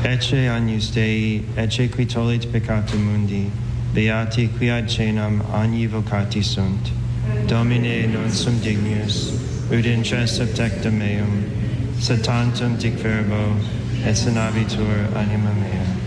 Ecce agnus Dei, ecce qui tollit peccatum mundi, beati qui ad cenam agni vocati sunt. Domine non sum dignus, ut intra septecta meum, sed tantum dic verbo, et sanabitur anima mea.